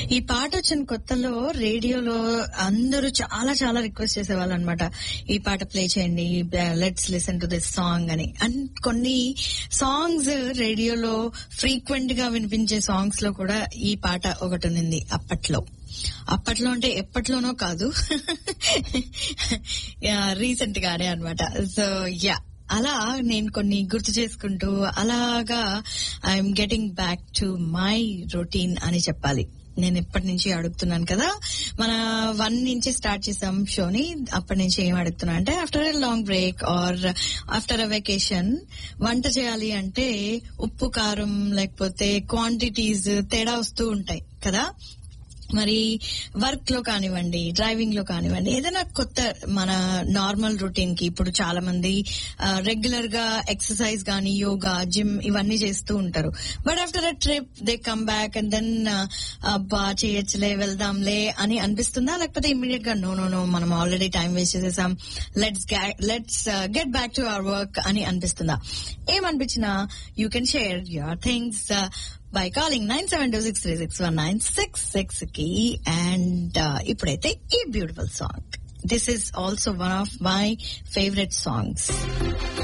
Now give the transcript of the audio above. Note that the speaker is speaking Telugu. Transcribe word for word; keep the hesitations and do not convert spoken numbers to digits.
ఈ పాట వచ్చిన కొత్తలో రేడియోలో అందరూ చాలా చాలా రిక్వెస్ట్ చేసేవాళ్ళు అనమాట. ఈ పాట ప్లే చేయండి, let's listen to this song అని. అండ్ కొన్ని సాంగ్స్ రేడియోలో ఫ్రీక్వెంట్ గా వినిపించే సాంగ్స్ లో కూడా ఈ పాట ఒకటి ఉంది అప్పట్లో. అప్పట్లో అంటే ఎప్పట్లోనో కాదు, రీసెంట్ గానే అనమాట. సో యా, అలా నేను కొన్ని గుర్తు చేసుకుంటూ అలాగా I'm getting back to my routine అని చెప్పాలి. నేను ఎప్పటి నుంచి అడుగుతున్నాను కదా, మన వన్ నుంచి స్టార్ట్ చేసాం షోని. అప్పటి నుంచి ఏం అడుగుతున్నా అంటే after a long break are after a vacation వంట చేయాలి అంటే ఉప్పు కారం లేకపోతే క్వాంటిటీస్ తేడా వస్తూ ఉంటాయి కదా. మరి వర్క్ లో కానివ్వండి, డ్రైవింగ్ లో కానివ్వండి, ఏదైనా కొత్త మన నార్మల్ రొటీన్ కి ఇప్పుడు చాలా మంది రెగ్యులర్ గా ఎక్సర్సైజ్ గానీ, యోగా, జిమ్ ఇవన్నీ చేస్తూ ఉంటారు. But after a trip they come back and then అబ్బా చేయొచ్చులే, వెళ్దాంలే అని అనిపిస్తుందా? లేకపోతే ఇమ్మీడియట్ గా నో నో నో మనం ఆల్రెడీ టైం వేస్ట్ చేసేసాం, let's let's get back to our work అని అనిపిస్తుందా? ఏమనిపించినా you can share your things by calling nine seven two six three six one nine six six ki. And uh, ipudaithe ee beautiful song, this is also one of my favorite songs.